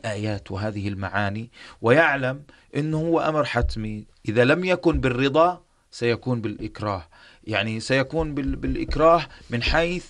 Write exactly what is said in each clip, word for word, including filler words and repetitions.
الآيات وهذه المعاني، ويعلم أنه هو أمر حتمي، إذا لم يكن بالرضا سيكون بالإكراه. يعني سيكون بالإكراه من حيث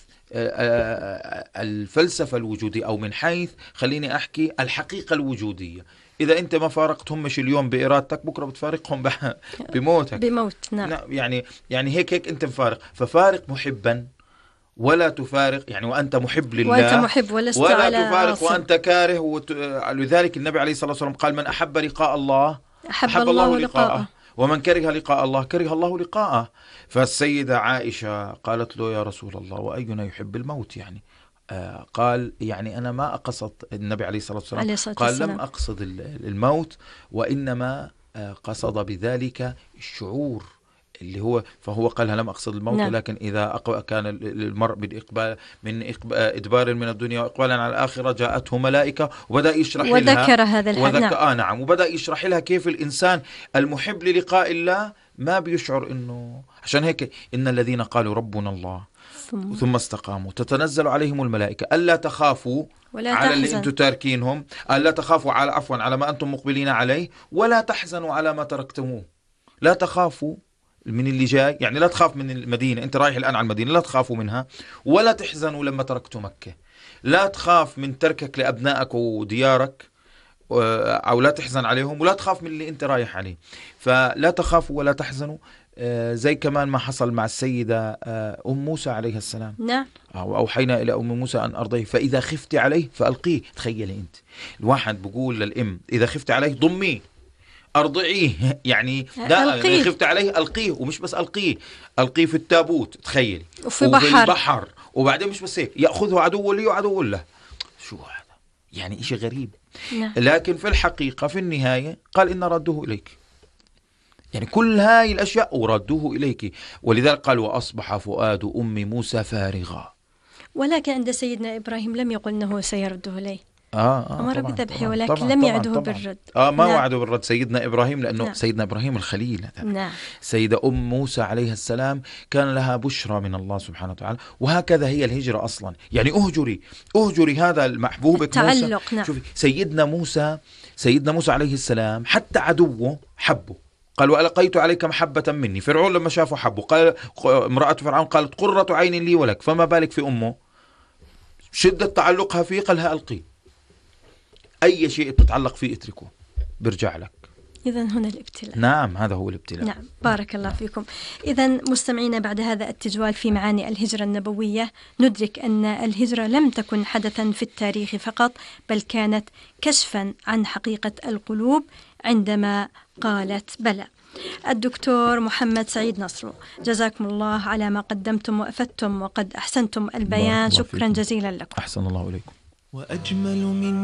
الفلسفة الوجودية، أو من حيث خليني أحكي الحقيقة الوجودية. إذا أنت ما فارقتهم مش اليوم بإرادتك، بكرة بتفارقهم بموتك بموت. نعم. يعني يعني هيك هيك أنت مفارق. ففارق محبا ولا تفارق، يعني وأنت محب لله وأنت محب ولست ولا على تفارق عاصم. وأنت كاره. وت... لذلك النبي عليه الصلاة والسلام قال: من أحب لقاء الله أحب, أحب الله, الله لقاءه. لقاءه، ومن كره لقاء الله كره الله لقاءه. فالسيدة عائشة قالت له: يا رسول الله، وأينا يحب الموت؟ يعني آه قال: يعني أنا ما أقصد، النبي عليه الصلاة والسلام عليه الصلاة قال: والسلام. لم أقصد الموت، وإنما آه قصد بذلك الشعور اللي هو، فهو قال: لم أقصد الموت. نعم. ولكن إذا كان المرء بالإقبال من إدبار من الدنيا وإقبالا على الآخرة جاءته ملائكة وبدأ يشرح وذكر لها وذكر هذا الحديث. نعم. آه نعم وبدأ يشرح لها كيف الإنسان المحب للقاء الله ما بيشعر إنه، عشان هيك إن الذين قالوا ربنا الله ثم, ثم استقاموا تتنزل عليهم الملائكة ألا تخافوا ولا على تحزن. اللي أنتم تاركينهم، ألا تخافوا على عفوا على ما أنتم مقبلين عليه، ولا تحزنوا على ما تركتموه. لا تخافوا من اللي جاي، يعني لا تخاف من المدينة، أنت رايح الآن على المدينة لا تخافوا منها، ولا تحزنوا لما تركتوا مكة. لا تخاف من تركك لأبنائك وديارك، أو لا تحزن عليهم، ولا تخاف من اللي أنت رايح عليه. فلا تخافوا ولا تحزنوا. زي كمان ما حصل مع السيدة أم موسى عليه السلام. نعم. أوحينا إلى أم موسى أن أرضيه فإذا خفت عليه فألقيه. تخيلي أنت، الواحد بقول للأم: إذا خفت عليه ضميه أرضعيه، يعني لا يعني خفت عليه ألقيه، ومش بس ألقيه، ألقيه في التابوت، تخيلي، وفي, وفي بحر. البحر، وبعدين مش بس هيك يأخذه عدو لي وعدو له. شو هذا؟ يعني إشي غريب. نعم. لكن في الحقيقة في النهاية قال: إن ردوه إليك. يعني كل هاي الأشياء وردوه إليك. ولذلك قال: وأصبح فؤاد أم موسى فارغا. ولكن عند سيدنا إبراهيم لم يقل أنه سيرده إليه. آه آه أمر بذبحه، ولكن طبعاً لم طبعاً يعده طبعاً بالرد. آه ما نعم. وعده بالرد سيدنا إبراهيم، لأنه نعم. سيدنا إبراهيم الخليل. نعم. سيدة أم موسى عليه السلام كان لها بشرى من الله سبحانه وتعالى. وهكذا هي الهجرة أصلا، يعني أهجري أهجري هذا المحبوبك موسى. نعم. شوفي سيدنا موسى سيدنا موسى عليه السلام حتى عدوه حبه، قال: وألقيت عليك محبة مني. فرعون لما شافه حبه، قال امرأة فرعون قالت: قرة عين لي ولك. فما بالك في أمه شدة تعلقها فيه، قالها: ألقي أي شيء تتعلق فيه اتركه برجع لك. إذن هنا الابتلاء. نعم هذا هو الابتلاء. نعم بارك الله فيكم. إذن مستمعينا، بعد هذا التجوال في معاني الهجرة النبوية ندرك أن الهجرة لم تكن حدثا في التاريخ فقط، بل كانت كشفا عن حقيقة القلوب عندما قالت بلى. الدكتور محمد سعيد نصرو، جزاكم الله على ما قدمتم وأفدتم وقد أحسنتم البيان. شكرا جزيلا لكم. أحسن الله إليكم. وأجمل من